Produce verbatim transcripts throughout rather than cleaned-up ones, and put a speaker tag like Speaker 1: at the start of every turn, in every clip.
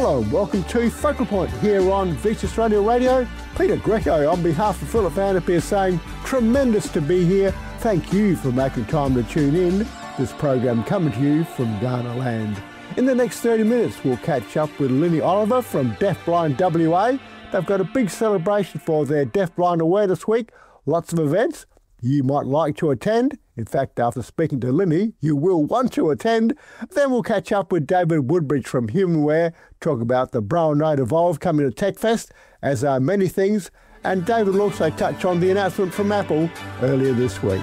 Speaker 1: Hello and welcome to Focal Point here on Vic Australia Radio. Peter Greco on behalf of Philip Vanderpeer saying tremendous to be here. Thank you for making time to tune in. This program coming to you from Ghana land. In the next thirty minutes we'll catch up with Linny Oliver from Deafblind W A. They've got a big celebration for their Deafblind Awareness Week. Lots of events you might like to attend. In fact, after speaking to Linny, you will want to attend. Then we'll catch up with David Woodbridge from Humanware, talk about the Braille Note Evolve coming to TechFest, as are many things. And David will also touch on the announcement from Apple earlier this week.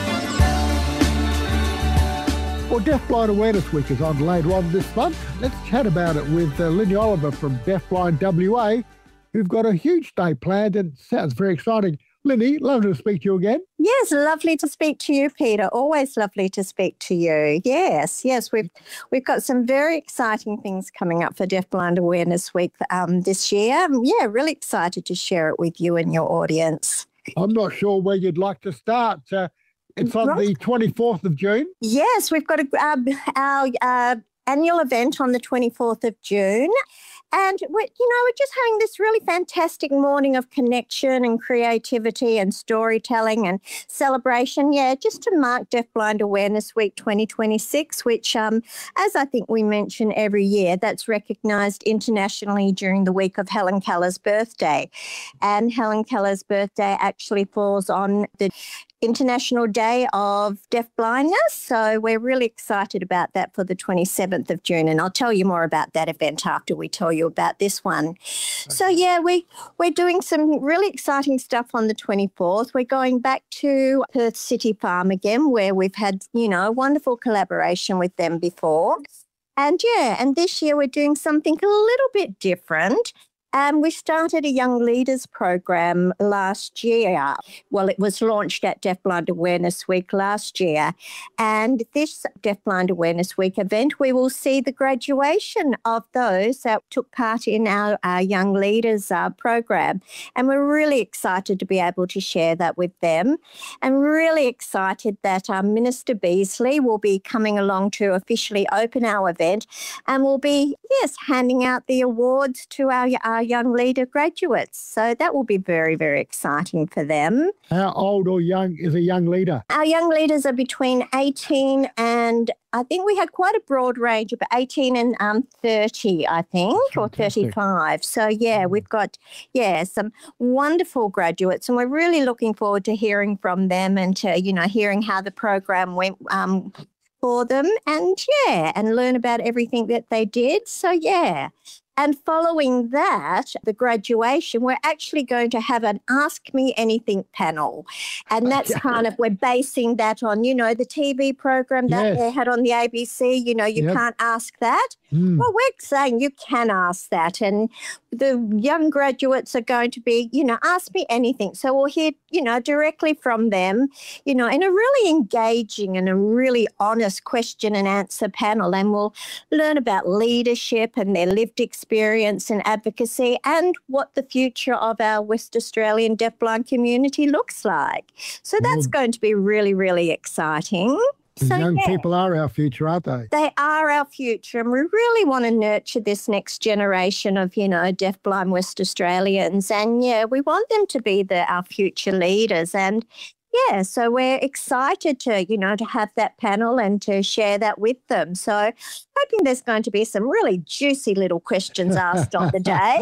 Speaker 1: Well, Deafblind Awareness Week is on later on this month. Let's chat about it with uh, Linny Oliver from Deafblind W A, who've got a huge day planned and sounds very exciting. Linny, lovely to speak to you again.
Speaker 2: Yes, lovely to speak to you, Peter. Always lovely to speak to you. Yes, yes, we've we've got some very exciting things coming up for Deafblind Awareness Week um, this year. Yeah, really excited to share it with you and your audience.
Speaker 1: I'm not sure where you'd like to start. Uh, it's on right. the twenty-fourth of June.
Speaker 2: Yes, we've got a, uh, our uh, annual event on the twenty-fourth of June. And, we're, you know, we're just having this really fantastic morning of connection and creativity and storytelling and celebration, yeah, just to mark Deafblind Awareness Week twenty twenty-six, which, um, as I think we mention every year, that's recognised internationally during the week of Helen Keller's birthday. And Helen Keller's birthday actually falls on the International Day of Deafblindness. So we're really excited about that for the twenty-seventh of June. And I'll tell you more about that event after we tell you about this one. Okay. So, yeah, we, we're doing some really exciting stuff on the twenty-fourth. We're going back to Perth City Farm again, where we've had, you know, a wonderful collaboration with them before. And, yeah, and this year we're doing something a little bit different. Um, we started a Young Leaders program last year. Well, it was launched at Deafblind Awareness Week last year. And this Deafblind Awareness Week event, we will see the graduation of those that took part in our, our Young Leaders uh, program. And we're really excited to be able to share that with them. And really excited that um, Minister Beasley will be coming along to officially open our event and will be, yes, handing out the awards to our, our young leader graduates. So that will be very, very exciting for them.
Speaker 1: How old or young is a young leader?
Speaker 2: Our young leaders are between eighteen and I think we had quite a broad range of eighteen and um, thirty, I think, or thirty-five. So, yeah, we've got, yeah, some wonderful graduates and we're really looking forward to hearing from them and to, you know, hearing how the program went um, for them and, yeah, and learn about everything that they did. So, yeah. And following that, the graduation, we're actually going to have an Ask Me Anything panel. And that's kind of, we're basing that on, you know, the T V program that yes. they had on the A B C, you know, you yep. can't ask that. Mm. Well, we're saying you can ask that. And the young graduates are going to be, you know, ask me anything. So we'll hear, you know, directly from them, you know, in a really engaging and a really honest question and answer panel. And we'll learn about leadership and their lived experience and advocacy and what the future of our West Australian deafblind community looks like. So that's well, going to be really, really exciting.
Speaker 1: So, young
Speaker 2: yeah,
Speaker 1: people are our future, aren't they?
Speaker 2: They are our future, and we really want to nurture this next generation of, you know, deafblind West Australians. And, yeah, we want them to be the, our future leaders. And, yeah, so we're excited to, you know, to have that panel and to share that with them. So hoping there's going to be some really juicy little questions asked on the day.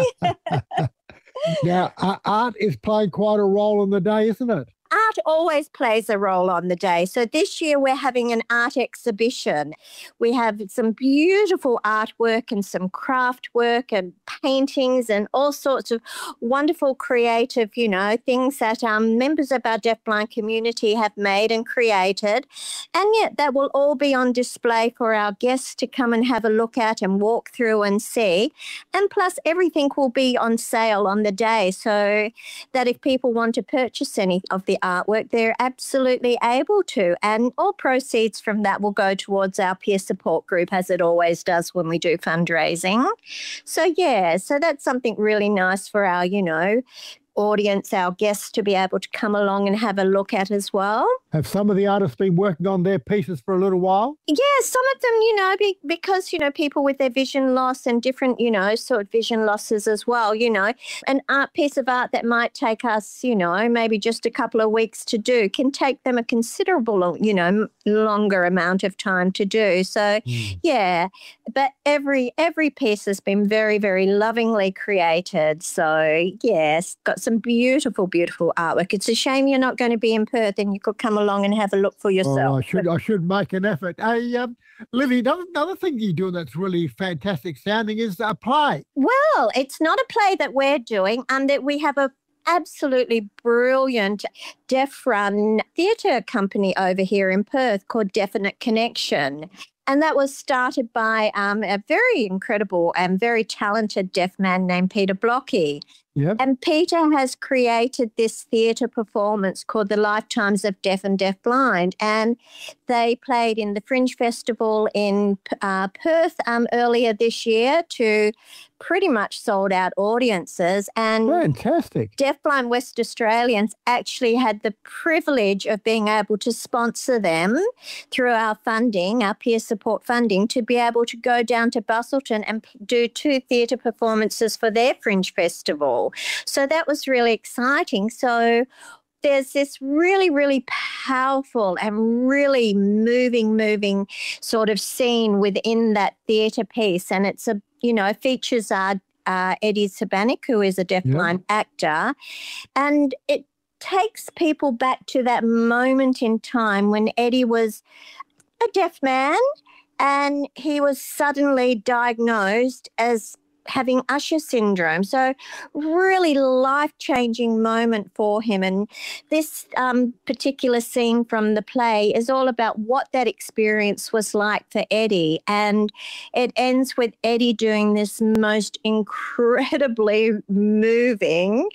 Speaker 1: Now, uh, art is playing quite a role in the day, isn't it?
Speaker 2: Art always plays a role on the day. So this year we're having an art exhibition. We have some beautiful artwork and some craft work and paintings and all sorts of wonderful creative, you know, things that um, members of our deafblind community have made and created. And yet that will all be on display for our guests to come and have a look at and walk through and see. And plus everything will be on sale on the day so that if people want to purchase any of the artwork, they're absolutely able to. And all proceeds from that will go towards our peer support group, as it always does when we do fundraising. So, yeah, so that's something really nice for our, you know, audience, our guests, to be able to come along and have a look at as well.
Speaker 1: Have some of the artists been working on their pieces for a little while?
Speaker 2: Yeah, some of them, you know, be, because, you know, people with their vision loss and different, you know, sort of vision losses as well, you know, an art piece of art that might take us, you know, maybe just a couple of weeks to do can take them a considerable, you know, longer amount of time to do. So, mm. yeah, but every every piece has been very, very lovingly created. So, yes, got some beautiful, beautiful artwork. It's a shame you're not going to be in Perth and you could come along and have a look for yourself.
Speaker 1: Oh, I should I should make an effort. Hey, um, Livy, another, another thing you're doing that's really fantastic sounding is a play.
Speaker 2: Well, it's not a play that we're doing, and that we have a absolutely brilliant deaf-run theatre company over here in Perth called Definite Connection. And that was started by um, a very incredible and very talented deaf man named Peter Blocky.
Speaker 1: Yep.
Speaker 2: And Peter has created this theatre performance called The Lifetimes of Deaf and Deafblind. And they played in the Fringe Festival in uh, Perth um, earlier this year to pretty much sold out audiences. And
Speaker 1: fantastic.
Speaker 2: Deafblind West Australians actually had the privilege of being able to sponsor them through our funding, our peer support funding, to be able to go down to Busselton and do two theatre performances for their Fringe Festival. So that was really exciting. So there's this really, really powerful and really moving, moving sort of scene within that theatre piece. And it's a, you know, features uh, uh, Eddie Sabanik, who is a deafblind yeah. actor. And it takes people back to that moment in time when Eddie was a deaf man and he was suddenly diagnosed as having Usher syndrome. So really life-changing moment for him. And this um, particular scene from the play is all about what that experience was like for Eddie. And it ends with Eddie doing this most incredibly moving,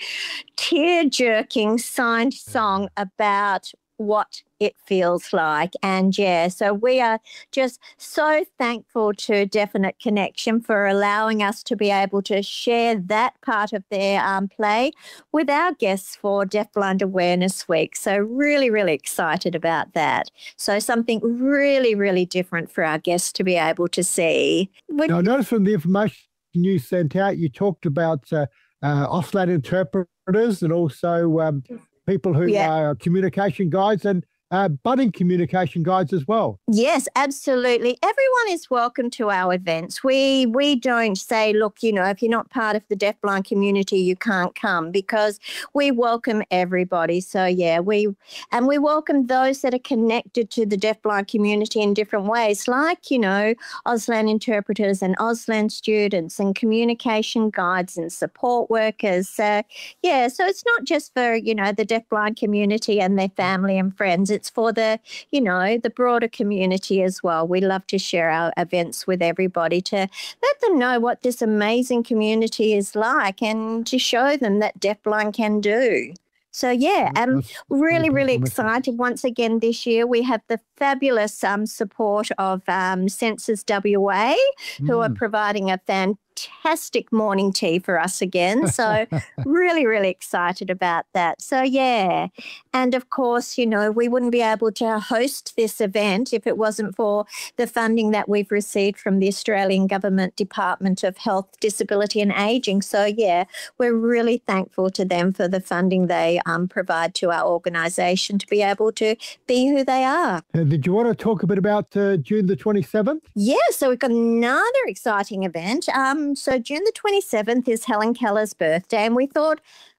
Speaker 2: tear-jerking signed song about what it feels like. And yeah, so we are just so thankful to Definite Connection for allowing us to be able to share that part of their um, play with our guests for Deafblind Awareness Week. So really, really excited about that. So something really, really different for our guests to be able to see.
Speaker 1: Would- now, I noticed from the information you sent out, you talked about uh, uh, Auslan interpreters and also um, people who yeah. are communication guides and uh, budding communication guides as well.
Speaker 2: Yes, absolutely. Everyone is welcome to our events. We we don't say, look, you know, if you're not part of the deafblind community, you can't come, because we welcome everybody. So yeah, we and we welcome those that are connected to the deafblind community in different ways, like, you know, Auslan interpreters and Auslan students and communication guides and support workers. So yeah, so it's not just for, you know, the deafblind community and their family and friends. It's for the, you know, the broader community as well. We love to share our events with everybody to let them know what this amazing community is like and to show them that deafblind can do. So, yeah, I'm really, really excited. Once again this year, we have the fabulous um, support of um, Senses W A, who mm. are providing a fantastic morning tea for us again. So really, really excited about that. So, yeah. And, of course, you know, we wouldn't be able to host this event if it wasn't for the funding that we've received from the Australian Government Department of Health, Disability and Ageing. So, yeah, we're really thankful to them for the funding they um, provide to our organisation to be able to be who they are.
Speaker 1: Uh, did you want to talk a bit about uh, June the twenty-seventh?
Speaker 2: Yeah, so we've got another exciting event. Um, so June the twenty-seventh is Helen Keller's birthday, and we thought,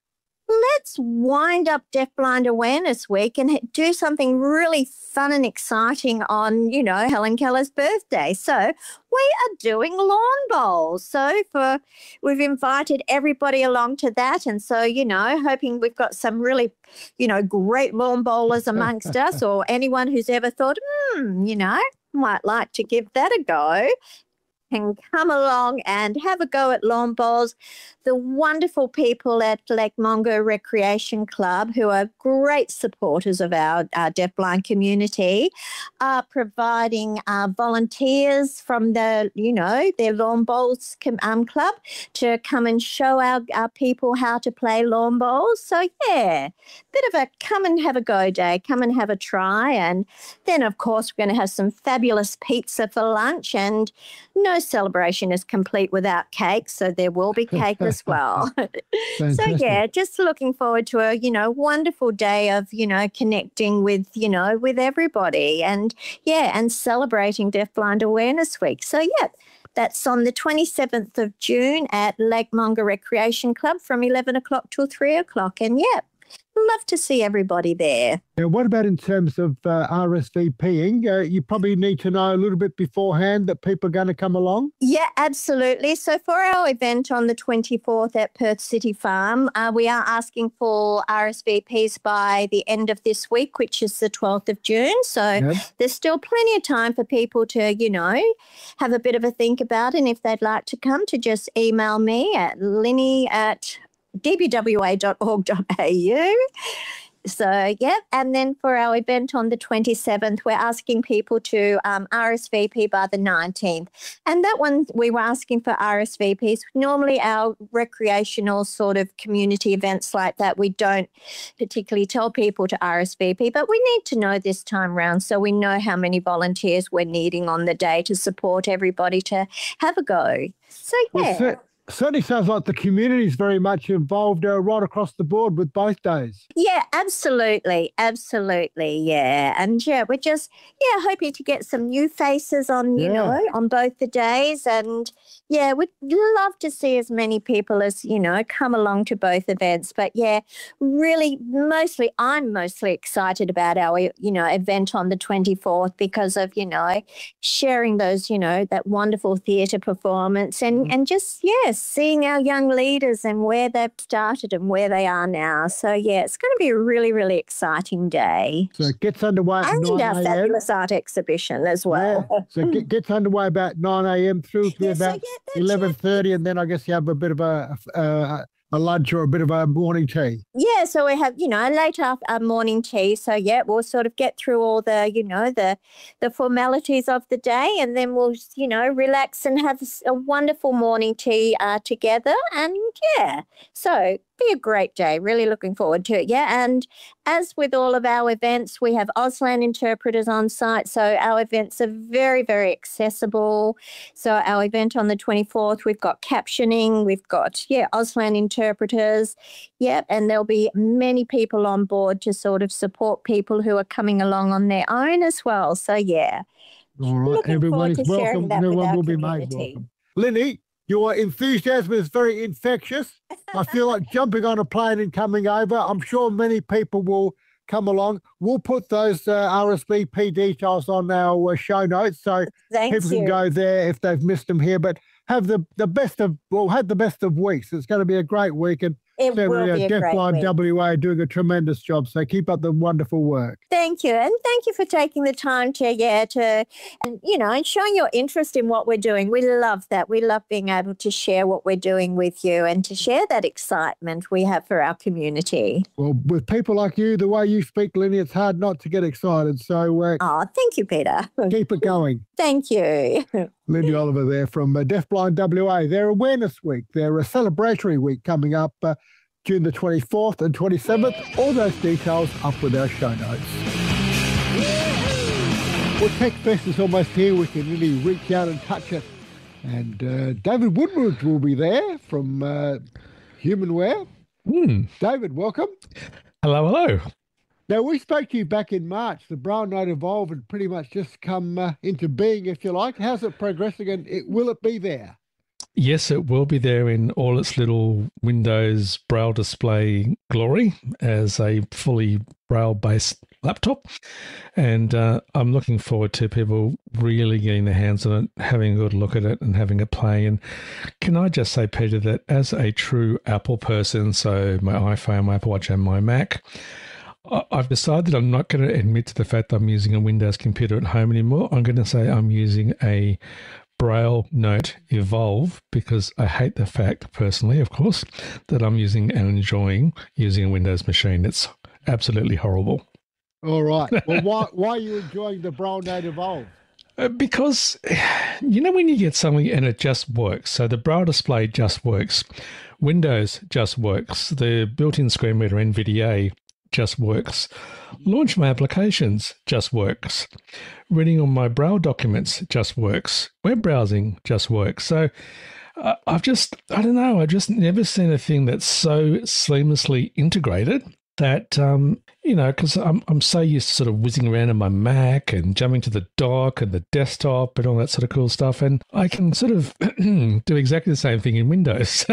Speaker 2: let's wind up Deafblind Awareness Week and do something really fun and exciting on, you know, Helen Keller's birthday. So we are doing lawn bowls. So for we've invited everybody along to that. And so, you know, hoping we've got some really, you know, great lawn bowlers amongst us, or anyone who's ever thought, hmm, you know, might like to give that a go. can come along and have a go at lawn bowls. The wonderful people at Lake Mungo Recreation Club, who are great supporters of our, our deafblind community, are providing uh, volunteers from the, you know, their lawn bowls um, club to come and show our, our people how to play lawn bowls. So, yeah, bit of a come and have a go day, come and have a try. And then, of course, we're going to have some fabulous pizza for lunch, and no celebration is complete without cake, so there will be cake as well. So, yeah, just looking forward to a, you know, wonderful day of, you know, connecting with, you know, with everybody and, yeah, and celebrating Deafblind Awareness Week. So, yeah, that's on the twenty-seventh of June at Lake Mungo Recreation Club from eleven o'clock till three o'clock. And, yeah, love to see everybody there.
Speaker 1: Now, what about in terms of uh, RSVPing? Uh, you probably need to know a little bit beforehand that people are going to come along?
Speaker 2: Yeah, absolutely. So for our event on the twenty-fourth at Perth City Farm, uh, we are asking for R S V Ps by the end of this week, which is the twelfth of June. So yep. There's still plenty of time for people to, you know, have a bit of a think about it. And if they'd like to come, to just email me at linny at d b w a dot org dot a u. So, yeah, and then for our event on the twenty-seventh, we're asking people to um, R S V P by the nineteenth. And that one, we were asking for R S V Ps. Normally our recreational sort of community events like that, we don't particularly tell people to R S V P, but we need to know this time round so we know how many volunteers we're needing on the day to support everybody to have a go. So, yeah.
Speaker 1: Well, certainly sounds like the community is very much involved uh, right across the board with both days.
Speaker 2: Yeah, absolutely. Absolutely. Yeah. And yeah, we're just, yeah, hoping to get some new faces on, you yeah. know, on both the days. And yeah, we'd love to see as many people as, you know, come along to both events. But yeah, really, mostly, I'm mostly excited about our, you know, event on the twenty-fourth because of, you know, sharing those, you know, that wonderful theatre performance and, mm. and just, yeah, seeing our young leaders and where they've started and where they are now. So, yeah, it's going to be a really, really exciting day.
Speaker 1: So it gets underway at
Speaker 2: and
Speaker 1: nine
Speaker 2: our fabulous art exhibition as well.
Speaker 1: Yeah. So it gets underway about nine a.m. through to yeah, about so yeah, eleven thirty, and then I guess you have a bit of a, a, a lunch or a bit of a morning tea.
Speaker 2: Yeah, so we have, you know, a late after morning tea. So, yeah, we'll sort of get through all the, you know, the the formalities of the day, and then we'll, you know, relax and have a wonderful morning tea uh, together. And, yeah, so be a great day. Really looking forward to it. Yeah. And as with all of our events, we have Auslan interpreters on site. So our events are very, very accessible. So our event on the twenty-fourth, we've got captioning, we've got, yeah, Auslan interpreters. Yep. And there'll be many people on board to sort of support people who are coming along on their own as well. So, yeah.
Speaker 1: All right.
Speaker 2: Looking
Speaker 1: Everyone is
Speaker 2: welcome.
Speaker 1: Everyone will be made welcome. Linny, your enthusiasm is very infectious. I feel like jumping on a plane and coming over. I'm sure many people will come along. We'll put those uh, R S V P details on our uh, show notes so
Speaker 2: Thank
Speaker 1: people
Speaker 2: you.
Speaker 1: can go there if they've missed them here. But have the, the best of, well, have the best of weeks. It's going to be a great week. And
Speaker 2: It
Speaker 1: so
Speaker 2: will
Speaker 1: uh,
Speaker 2: be a great
Speaker 1: Deafblind
Speaker 2: week.
Speaker 1: W A doing a tremendous job. So keep up the wonderful work.
Speaker 2: Thank you. And thank you for taking the time to, yeah, to, and, you know, and showing your interest in what we're doing. We love that. We love being able to share what we're doing with you and to share that excitement we have for our community.
Speaker 1: Well, with people like you, the way you speak, Linny, it's hard not to get excited. So uh,
Speaker 2: oh, thank you, Peter.
Speaker 1: keep it going.
Speaker 2: Thank you.
Speaker 1: Lindy Oliver there from uh, Deafblind W A. Their Awareness Week, their uh, celebratory week coming up uh, June the twenty-fourth and twenty-seventh. All those details up with our show notes. Well, Tech Fest is almost here. We can really reach out and touch it. And uh, David Woodward will be there from uh, Humanware.
Speaker 3: Mm.
Speaker 1: David, welcome.
Speaker 3: Hello, hello.
Speaker 1: Now, we spoke to you back in March. The Braille Note Evolve had pretty much just come uh, into being, if you like. How's it progressing, and it, will it be there?
Speaker 3: Yes, it will be there in all its little Windows Braille display glory as a fully Braille-based laptop. And uh, I'm looking forward to people really getting their hands on it, having a good look at it and having a play. And can I just say, Peter, that as a true Apple person, so my iPhone, my Apple Watch and my Mac, I've decided I'm not going to admit to the fact that I'm using a Windows computer at home anymore. I'm going to say I'm using a Braille Note Evolve because I hate the fact, personally, of course, that I'm using and enjoying using a Windows machine. It's absolutely horrible.
Speaker 1: All right. Well, why, why are you enjoying the Braille Note Evolve?
Speaker 3: Uh, because, you know, when you get something and it just works, so the Braille display just works, Windows just works, the built-in screen reader N V D A just works, launch my applications just works, reading on my Braille documents just works, web browsing just works. So uh, I've just, I don't know, I've just never seen a thing that's so seamlessly integrated that, um, you know, because I'm, I'm so used to sort of whizzing around on my Mac and jumping to the dock and the desktop and all that sort of cool stuff. And I can sort of do exactly the same thing in Windows.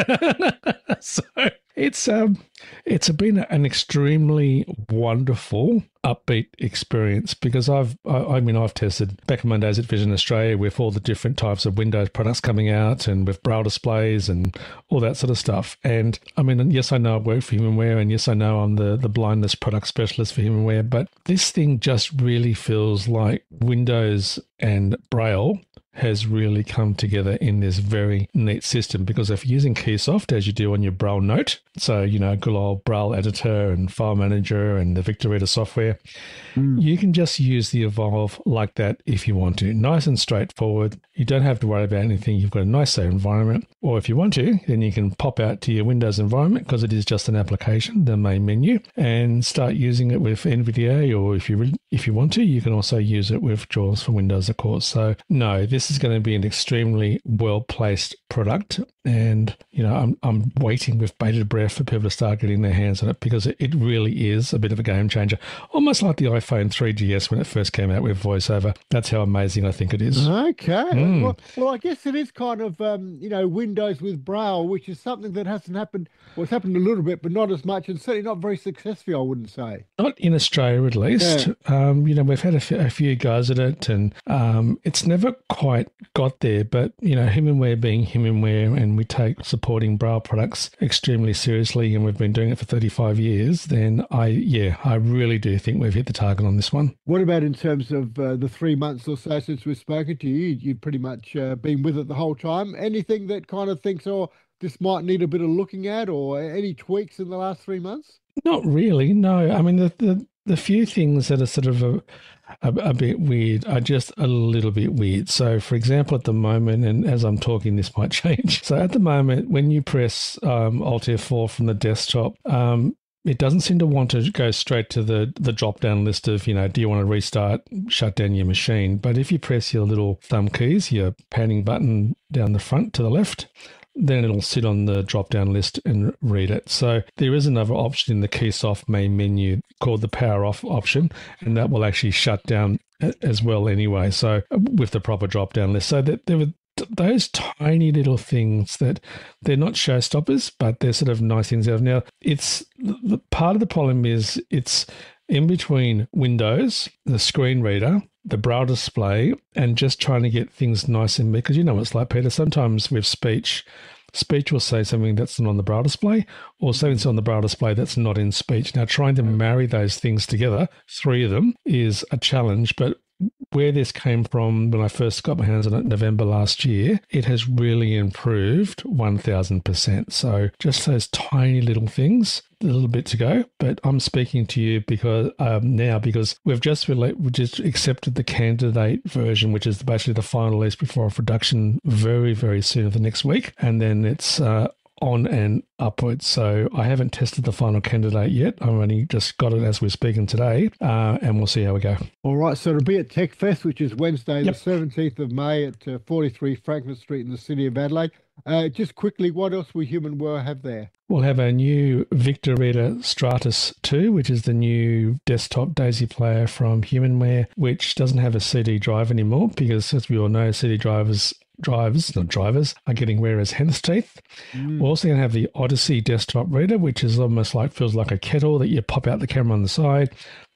Speaker 3: So it's um, it's been an extremely wonderful, upbeat experience because I've, I, I mean, I've tested back in my days at Vision Australia with all the different types of Windows products coming out and with Braille displays and all that sort of stuff. And I mean, yes, I know I work for HumanWare, and yes, I know I'm the, the blindness product specialist for HumanWare, but this thing just really feels like Windows and Braille has really come together in this very neat system, because if you're using Keysoft as you do on your Braille Note, so, you know, good old Braille editor and file manager and the Victor Reader software, mm. you can just use the Evolve like that if you want to. Nice and straightforward. You don't have to worry about anything. You've got a nice safe environment. Or if you want to, then you can pop out to your Windows environment, because it is just an application, the main menu, and start using it with N V D A, or if you re- if you want to, you can also use it with JAWS for Windows, of course. So no, this is going to be an extremely well-placed product. And, you know, I'm I'm waiting with bated breath for people to start getting their hands on it, because it, it really is a bit of a game changer. Almost like the iPhone three G S when it first came out with VoiceOver. That's how amazing I think it is.
Speaker 1: Okay.
Speaker 3: Mm.
Speaker 1: Well, well, I guess it is kind of, um, you know, Windows with Braille, which is something that hasn't happened. Well, it's happened a little bit, but not as much, and certainly not very successfully, I wouldn't say.
Speaker 3: Not in Australia, at least. Yeah. Um, you know, we've had a, f- a few guys at it, and um, it's never quite got there. But, you know, HumanWare being HumanWare, and we take supporting Braille products extremely seriously, and we've been doing it for thirty-five years, then I, yeah, I really do think we've hit the target on this one.
Speaker 1: What about in terms of uh, the three months or so since we've spoken to you? You've pretty much uh, been with it the whole time. Anything that kind of thinks, oh, this might need a bit of looking at, or any tweaks in the last three months?
Speaker 3: Not really, no. I mean, the the, the few things that are sort of a, a, a bit weird are just a little bit weird. So, for example, at the moment, and as I'm talking, this might change. So at the moment, when you press um, Alt F four from the desktop, um, it doesn't seem to want to go straight to the, the drop-down list of, you know, do you want to restart, shut down your machine? But if you press your little thumb keys, your panning button down the front to the left, then it'll sit on the drop-down list and read it. So there is another option in the Keysoft main menu called the power off option, and that will actually shut down as well anyway, so with the proper drop-down list. So that there were those tiny little things that they're not showstoppers, but they're sort of nice things. Now, it's the part of the problem is it's in between Windows, the screen reader, the Braille display, and just trying to get things nice and because you know what it's like, Peter. Sometimes with speech, speech will say something that's not on the Braille display, or something's on the Braille display that's not in speech. Now, trying to marry those things together, three of them, is a challenge, but where this came from when I first got my hands on it in November last year, it has really improved one thousand percent. So just those tiny little things, a little bit to go, but I'm speaking to you because um, now because we've just rela- we just accepted the candidate version, which is basically the final list before production very, very soon of the next week. And then it's uh, on and upwards. So I haven't tested the final candidate yet. I've only just got it as we're speaking today, uh, and we'll see how we go.
Speaker 1: All right. So it'll be at TechFest, which is Wednesday,
Speaker 3: yep.
Speaker 1: the seventeenth of May at uh, forty-three Franklin Street in the city of Adelaide. Uh, just quickly, what else will HumanWare have there? We'll
Speaker 3: have our new Victor Reader Stratus two, which is the new desktop DAISY player from HumanWare, which doesn't have a C D drive anymore because, as we all know, C D drivers Drivers, not drivers, are getting rare as hen's teeth. Mm. We're also going to have the Odyssey desktop reader, which is almost like, feels like a kettle that you pop out the camera on the side,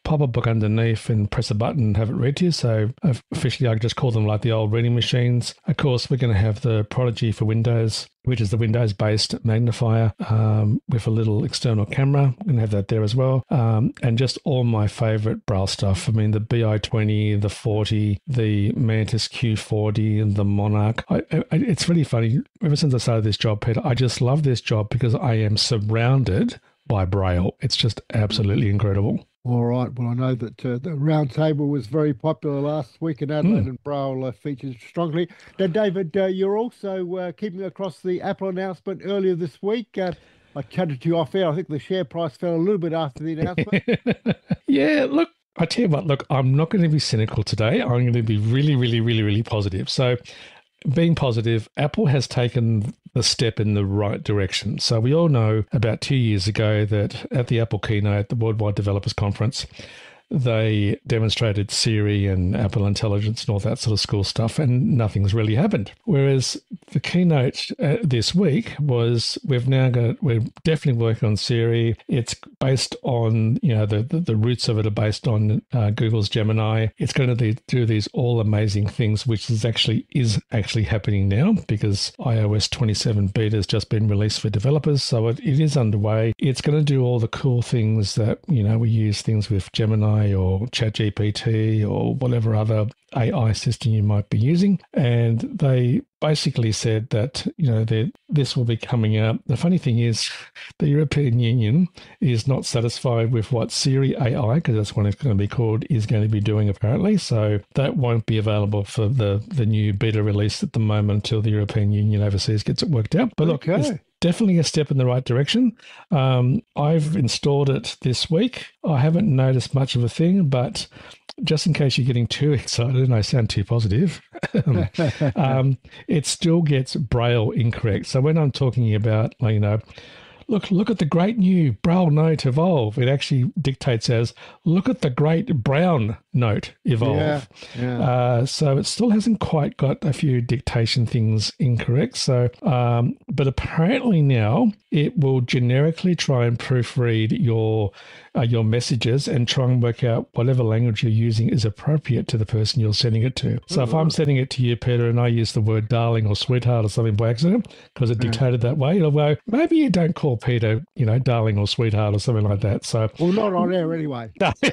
Speaker 3: pop a book underneath and press a button and have it read to you. So officially, I just call them like the old reading machines. Of course, we're going to have the Prodigy for Windows, which is the Windows-based magnifier um, with a little external camera. We're going to have that there as well. Um, and just all my favorite Braille stuff. I mean, the B I twenty, the forty, the Mantis Q forty, and the Monarch. I, I, it's really funny. Ever since I started this job, Peter, I just love this job because I am surrounded by Braille. It's just absolutely incredible.
Speaker 1: All right. Well, I know that uh, the roundtable was very popular last week in Adelaide, mm. and Braille uh, featured strongly. Now, David, uh, you're also uh, keeping across the Apple announcement earlier this week. Uh, I chatted to you off air. I think the share price fell a little bit after the announcement.
Speaker 3: Yeah, look, I tell you what, look, I'm not going to be cynical today. I'm going to be really, really, really, really positive. So being positive, Apple has taken the step in the right direction. So we all know about two years ago that at the Apple keynote, the Worldwide Developers Conference, they demonstrated Siri and Apple Intelligence and all that sort of cool stuff, and nothing's really happened. Whereas the keynote uh, this week was we've now got we're definitely working on Siri. It's based on you know the the, the roots of it are based on uh, Google's Gemini. It's going to be, do these all amazing things, which is actually is actually happening now because iOS twenty-seven beta has just been released for developers, so it, it is underway. It's going to do all the cool things that you know we use things with Gemini or ChatGPT or whatever other A I system you might be using. And they basically said that, you know, this will be coming out. The funny thing is the European Union is not satisfied with what Siri A I, because that's what it's going to be called, is going to be doing apparently. So that won't be available for the, the new beta release at the moment until the European Union overseas gets it worked out. But look, okay. Definitely a step in the right direction. Um, I've installed it this week. I haven't noticed much of a thing, but just in case you're getting too excited and I sound too positive, um, it still gets Braille incorrect. So when I'm talking about, you know, look, look at the great new Braille note evolve, it actually dictates as, look at the great brown note evolve. Yeah, yeah. Uh, so it still hasn't quite got a few dictation things incorrect. So, um, but apparently now it will generically try and proofread your uh, your messages and try and work out whatever language you're using is appropriate to the person you're sending it to. So if I'm sending it to you, Peter, and I use the word darling or sweetheart or something by accident because it dictated that way, you'll go, maybe you don't call Peter, you know, darling or sweetheart or something like that. So,
Speaker 1: well, not on air anyway.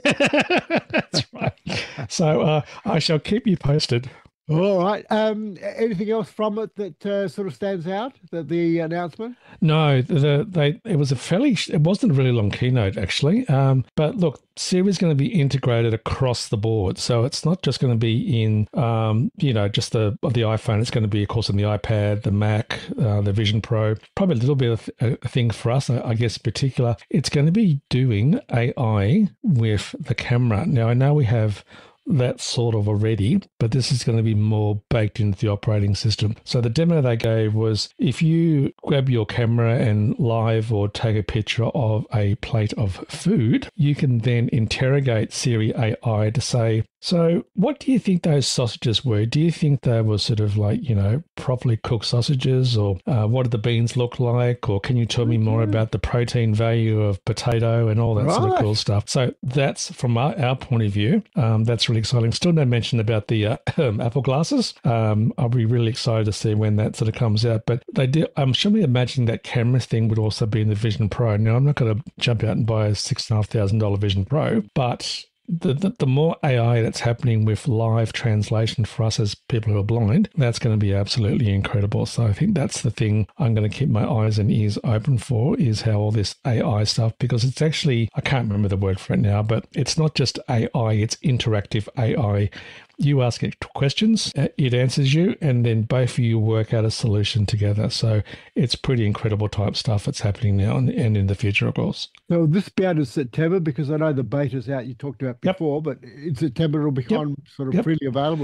Speaker 3: That's right. So uh, I shall keep you posted.
Speaker 1: All right. Um, anything else from it that uh, sort of stands out? The, the announcement?
Speaker 3: No, the, they it was a fairly. It wasn't a really long keynote actually. Um, but look, Siri is going to be integrated across the board, so it's not just going to be in, um, you know, just the the iPhone. It's going to be, of course, in the iPad, the Mac, uh, the Vision Pro. Probably a little bit of a, a thing for us, I, I guess, in particular. It's going to be doing A I with the camera. Now, I know we have that sort of already, but this is going to be more baked into the operating system. So the demo they gave was if you grab your camera and live or take a picture of a plate of food, you can then interrogate Siri A I to say, so what do you think those sausages were? Do you think they were sort of like, you know, properly cooked sausages, or uh, what did the beans look like? Or can you tell me more about the protein value of potato and all that right. sort of cool stuff? So that's from our, our point of view. Um, that's really exciting. Still no mention about the uh, Apple glasses. Um, I'll be really excited to see when that sort of comes out. But they did. I'm sure we imagining that camera thing would also be in the Vision Pro. Now, I'm not going to jump out and buy a six and a half thousand dollar Vision Pro, but The, the the more A I that's happening with live translation for us as people who are blind, that's going to be absolutely incredible. So I think that's the thing I'm going to keep my eyes and ears open for, is how all this A I stuff, because it's actually, I can't remember the word for it now, but it's not just A I, it's interactive A I. You ask it questions, it answers you, and then both of you work out a solution together. So it's pretty incredible type stuff that's happening now and, and in the future, of course.
Speaker 1: So this be out in September, because I know the beta's out, you talked about before, yep. but in September it'll become yep. sort of yep. freely available.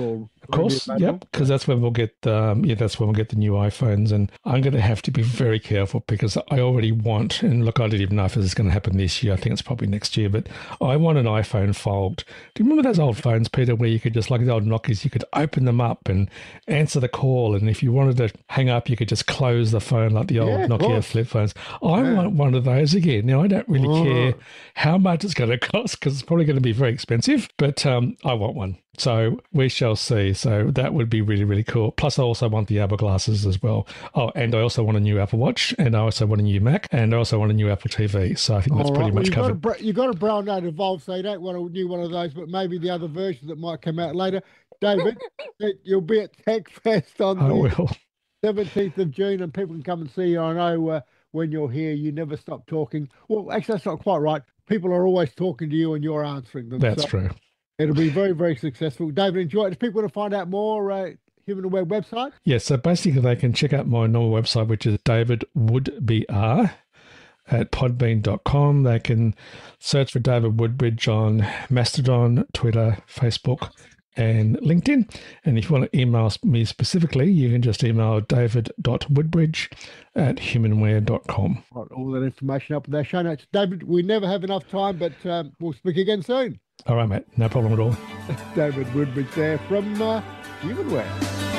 Speaker 3: Of course, yep, because that's when we'll get um, yeah, that's when we'll get the new iPhones, and I'm going to have to be very careful because I already want, and look, I don't even know if this is going to happen this year. I think it's probably next year, but I want an iPhone Fold. Do you remember those old phones, Peter, where you could just, like the old Nokias, you could open them up and answer the call, and if you wanted to hang up, you could just close the phone like the old yeah, Nokia flip phones. I yeah. want one of those again. Now, I don't really oh. care how much it's going to cost because it's probably going to be very expensive, but um, I want one. So we shall see. So that would be really, really cool. Plus, I also want the Apple glasses as well. Oh, and I also want a new Apple Watch, and I also want a new Mac, and I also want a new Apple T V. So I think that's All pretty right. much well, covered.
Speaker 1: Got a, you've got a Braille Note Evolve, so you don't want a new one of those, but maybe the other version that might come out later. David, you'll be at TechFest on
Speaker 3: I will.
Speaker 1: the seventeenth of June, and people can come and see you. I know uh, when you're here, you never stop talking. Well, actually, that's not quite right. People are always talking to you, and you're answering them.
Speaker 3: That's
Speaker 1: so
Speaker 3: true.
Speaker 1: It'll be very, very successful. David, enjoy it. If people want to find out more, uh, Human Aware website?
Speaker 3: Yes, so basically they can check out my normal website, which is David Woodbr at podbean dot com. They can search for David Woodbridge on Mastodon, Twitter, Facebook, and LinkedIn. And if you want to email me specifically, you can just email david dot woodbridge at humanware dot com.
Speaker 1: Got all that information up in their show notes. David, we never have enough time, but um, we'll speak again soon.
Speaker 3: All right, mate. No problem at all.
Speaker 1: David Woodbridge there from uh, Humanware.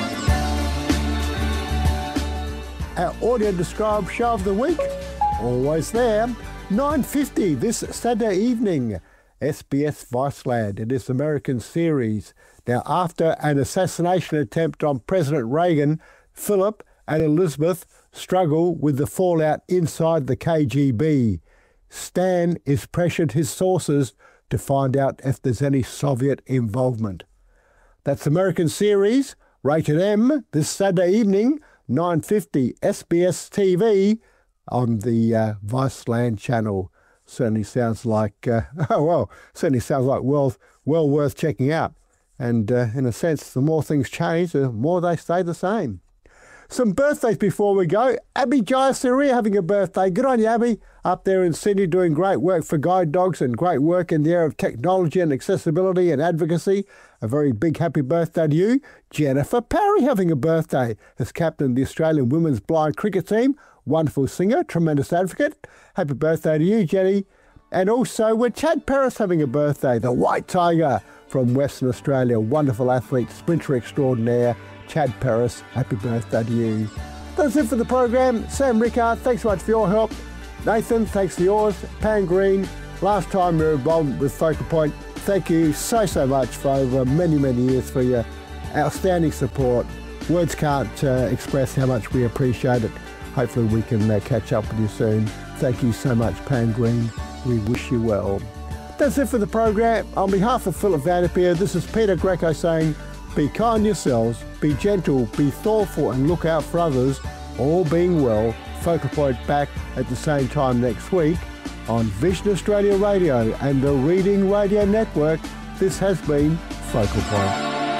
Speaker 1: Our audio described show of the week, always there. nine fifty this Saturday evening, S B S Viceland. It is American series. Now, after an assassination attempt on President Reagan, Philip and Elizabeth struggle with the fallout inside the K G B. Stan is pressured his sources to find out if there's any Soviet involvement. That's American series, rated M, this Saturday evening, nine fifty S B S T V on the uh, Viceland channel. Certainly sounds like, uh, oh well, certainly sounds like well, well worth checking out. And uh, in a sense, the more things change, the more they stay the same. Some birthdays before we go. Abby Jayasuriya having a birthday. Good on you, Abby. Up there in Sydney doing great work for guide dogs and great work in the area of technology and accessibility and advocacy. A very big happy birthday to you. Jennifer Parry having a birthday as captain of the Australian women's blind cricket team. Wonderful singer, tremendous advocate. Happy birthday to you, Jenny. And also with Chad Paris having a birthday. The White Tiger from Western Australia. Wonderful athlete, sprinter extraordinaire. Chad Paris, happy birthday to you. That's it for the program. Sam Rickard, thanks so much for your help. Nathan, thanks for yours. Pam Green, last time you were involved with Focal Point, thank you so, so much for over many, many years for your outstanding support. Words can't uh, express how much we appreciate it. Hopefully we can uh, catch up with you soon. Thank you so much, Pam Green. We wish you well. That's it for the program. On behalf of Philip Vanderpeer, this is Peter Greco saying, be kind yourselves, be gentle, be thoughtful and look out for others. All being well, Focal Point back at the same time next week on Vision Australia Radio and the Reading Radio Network. This has been Focal Point.